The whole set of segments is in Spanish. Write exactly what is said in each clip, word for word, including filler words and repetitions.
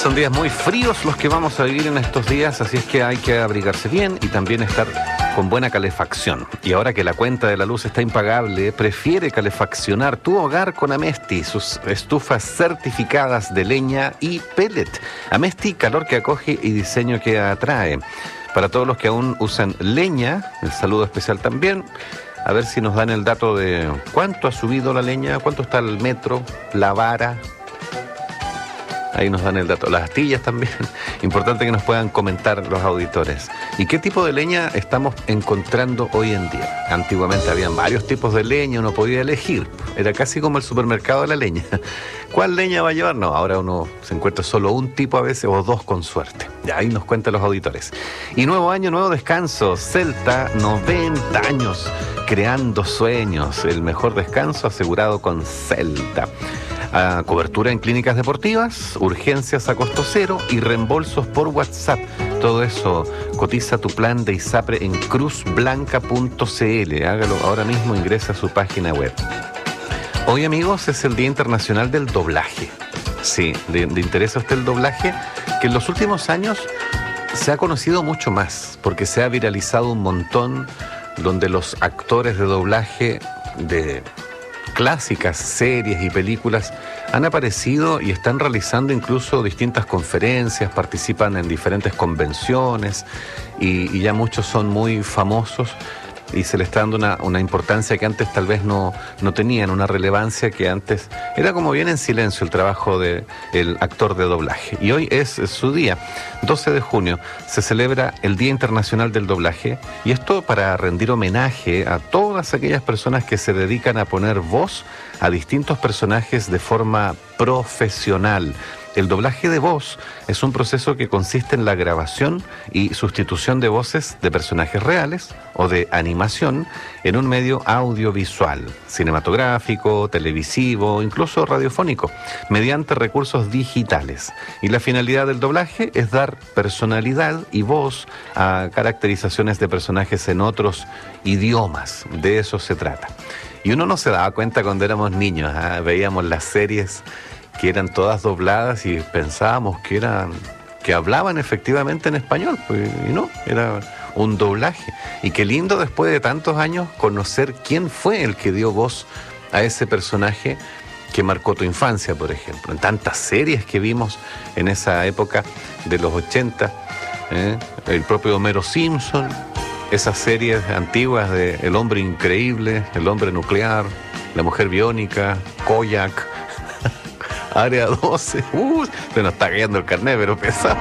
son días muy fríos los que vamos a vivir en estos días, así es que hay que abrigarse bien y también estar con buena calefacción. Y ahora que la cuenta de la luz está impagable, prefiere calefaccionar tu hogar con Amesti, sus estufas certificadas de leña y pellet. Amesti, calor que acoge y diseño que atrae. Para todos los que aún usan leña, el saludo especial también. A ver si nos dan el dato de cuánto ha subido la leña, cuánto está el metro, la vara. Ahí nos dan el dato. Las astillas también. Importante que nos puedan comentar los auditores. ¿Y qué tipo de leña estamos encontrando hoy en día? Antiguamente habían varios tipos de leña, uno podía elegir. Era casi como el supermercado de la leña. ¿Cuál leña va a llevar? No, ahora uno se encuentra solo un tipo a veces o dos con suerte. Ya ahí nos cuentan los auditores. Y nuevo año, nuevo descanso. Celta, noventa años creando sueños. El mejor descanso asegurado con Celta. A cobertura en clínicas deportivas, urgencias a costo cero y reembolsos por WhatsApp. Todo eso, cotiza tu plan de ISAPRE en cruz blanca punto c l. Hágalo ahora mismo, ingresa a su página web. Hoy, amigos, es el Día Internacional del Doblaje. Sí, ¿le, le interesa a usted el doblaje? Que en los últimos años se ha conocido mucho más, porque se ha viralizado un montón, donde los actores de doblaje de clásicas series y películas han aparecido y están realizando incluso distintas conferencias, participan en diferentes convenciones y, y ya muchos son muy famosos y se le está dando una, una importancia que antes tal vez no, no tenían, una relevancia que antes era como bien en silencio el trabajo del actor de doblaje. Y hoy es, es su día, doce de junio, se celebra el Día Internacional del Doblaje, y esto para rendir homenaje a todas aquellas personas que se dedican a poner voz a distintos personajes de forma profesional. El doblaje de voz es un proceso que consiste en la grabación y sustitución de voces de personajes reales o de animación en un medio audiovisual, cinematográfico, televisivo, incluso radiofónico, mediante recursos digitales. Y la finalidad del doblaje es dar personalidad y voz a caracterizaciones de personajes en otros idiomas. De eso se trata. Y uno no se daba cuenta cuando éramos niños, ¿eh? Veíamos las series que eran todas dobladas y pensábamos que eran que hablaban efectivamente en español, pues, y no, era un doblaje. Y qué lindo después de tantos años conocer quién fue el que dio voz a ese personaje que marcó tu infancia, por ejemplo. En tantas series que vimos en esa época de los ochenta, ¿eh? El propio Homero Simpson, esas series antiguas de El Hombre Increíble, El Hombre Nuclear, La Mujer Biónica, Kojak, Área doce, uh, se nos está cayendo el carnet, pero pesado.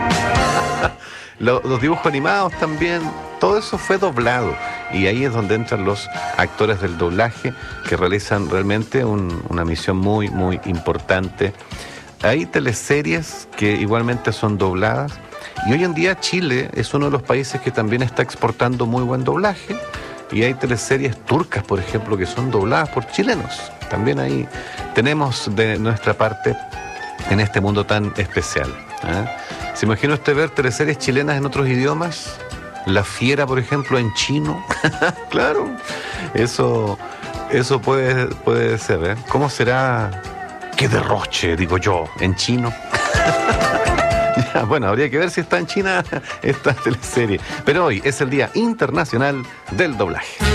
los, los dibujos animados también, todo eso fue doblado. Y ahí es donde entran los actores del doblaje, que realizan realmente un, una misión muy, muy importante. Hay teleseries que igualmente son dobladas. Y hoy en día Chile es uno de los países que también está exportando muy buen doblaje. Y hay teleseries turcas, por ejemplo, que son dobladas por chilenos. También ahí tenemos de nuestra parte en este mundo tan especial, ¿eh? ¿Se imagina usted ver teleseries chilenas en otros idiomas? La Fiera, por ejemplo, en chino. Claro, eso, eso puede, puede ser, ¿eh? ¿Cómo será? ¡Qué derroche, digo yo, en chino! Ya, bueno, habría que ver si está en China esta teleserie. Pero hoy es el Día Internacional del Doblaje.